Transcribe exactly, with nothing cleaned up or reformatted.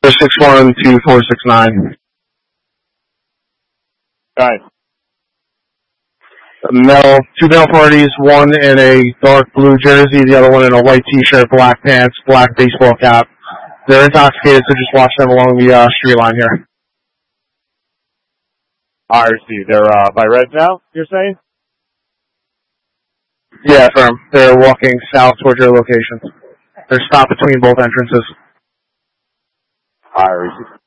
six one two four six nine. Guys. Male, two male parties, one in a dark blue jersey, the other one in a white t-shirt, black pants, black baseball cap. They're intoxicated, so just watch them along the uh, street line here. I see. They're uh, by Reds now, you're saying? Yeah, firm. They're walking south towards your location. They're stopped between both entrances. I see.